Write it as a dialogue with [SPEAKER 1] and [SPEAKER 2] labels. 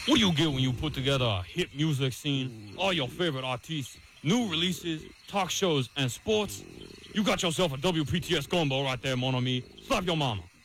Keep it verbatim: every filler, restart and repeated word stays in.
[SPEAKER 1] What do you get when you put together a hit music scene, all your favorite artists, new releases, talk shows, and sports? You got yourself a W P T S combo right there, mon ami. Slap your mama.